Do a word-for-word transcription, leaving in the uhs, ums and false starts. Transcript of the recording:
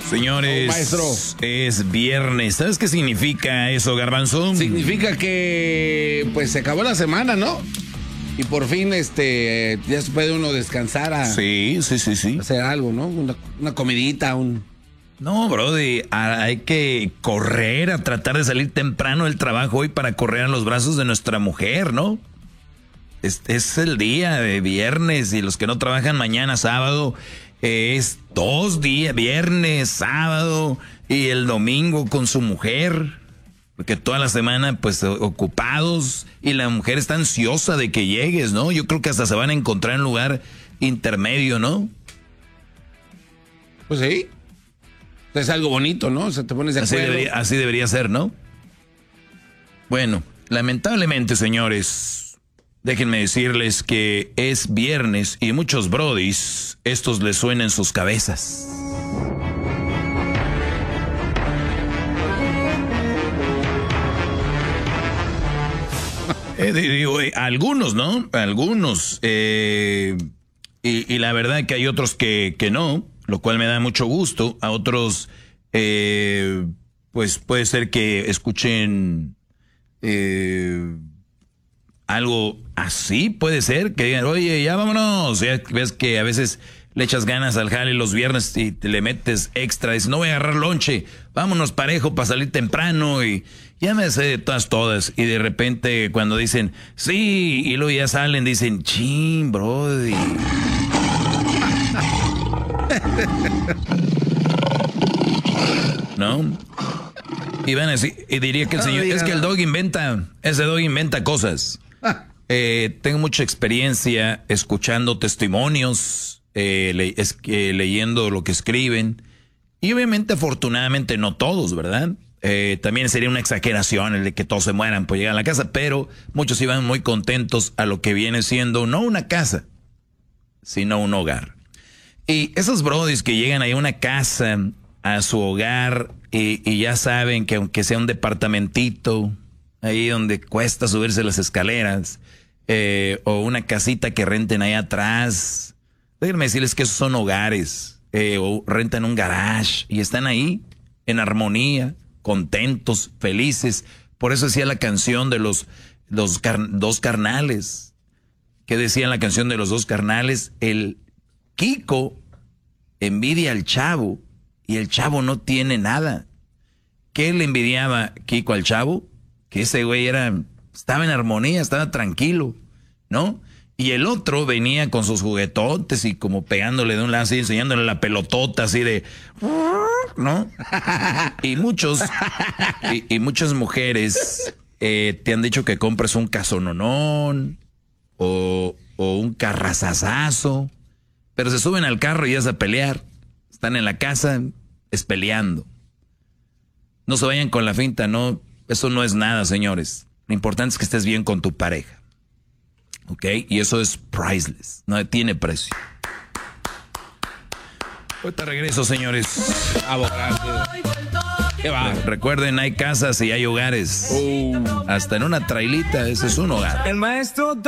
Señores, oh, maestro, es viernes. ¿Sabes qué significa eso, Garbanzo? Significa que pues se acabó la semana, ¿no? Y por fin este ya se puede uno descansar a Sí, sí, sí, sí. hacer algo, ¿no? Una, una comidita, un... No, brody, hay que correr a tratar de salir temprano del trabajo hoy para correr a los brazos de nuestra mujer, ¿no? Es, es el día de viernes y los que no trabajan mañana, sábado, eh, es dos días, viernes, sábado y el domingo con su mujer. Porque toda la semana, pues, ocupados y la mujer está ansiosa de que llegues, ¿no? Yo creo que hasta se van a encontrar en un lugar intermedio, ¿no? Pues sí. Es algo bonito, ¿no? O sea, te pones de así acuerdo. Debería, así debería ser, ¿no? Bueno, lamentablemente, señores, déjenme decirles que es viernes y muchos brodis, estos les suenan en sus cabezas. Eh, digo, eh, algunos, ¿no? Algunos. Eh, y, y la verdad que hay otros que, que no, lo cual me da mucho gusto. A otros, eh, pues puede ser que escuchen eh, algo así, puede ser, que digan, oye, ya vámonos. Ya ves que a veces le echas ganas al jale los viernes y te le metes extra. Dices, no voy a agarrar lonche, vámonos parejo para salir temprano y... Ya me sé de todas, todas. Y de repente cuando dicen, sí, y luego ya salen, dicen, chin, brody. ¿No? Y van a decir, y diría que el señor, es que el dog inventa, ese dog inventa cosas. Eh, tengo mucha experiencia escuchando testimonios, eh, le, es, eh, leyendo lo que escriben. Y obviamente, afortunadamente, no todos, ¿verdad? Eh, también sería una exageración el de que todos se mueran por llegar a la casa, pero muchos iban muy contentos a lo que viene siendo no una casa, sino un hogar. Y esos brodis que llegan ahí a una casa, a su hogar, y, y ya saben que aunque sea un departamentito, ahí donde cuesta subirse las escaleras, eh, o una casita que renten ahí atrás, déjenme decirles que esos son hogares, eh, o rentan un garage, y están ahí en armonía, contentos, felices. Por eso decía la canción de los, los car- dos carnales. ¿Qué decía en la canción de los dos carnales? El Kiko envidia al chavo y el chavo no tiene nada. ¿Qué le envidiaba Kiko al chavo? Que ese güey era, estaba en armonía, estaba tranquilo, ¿no? Y el otro venía con sus juguetotes y como pegándole de un lado así, enseñándole la pelotota así de... ¿no? Y muchos, y, y muchas mujeres eh, te han dicho que compres un casononón o, o un carrazazazo, pero se suben al carro y ya es a pelear. Están en la casa espeleando. No se vayan con la finta, no, eso no es nada, señores. Lo importante es que estés bien con tu pareja. ¿Ok? Y eso es priceless, no tiene precio. Ahorita regreso, señores. Abogado. ¿Qué va? Recuerden, hay casas y hay hogares. Uh. Hasta en una trailita, ese es un hogar. El maestro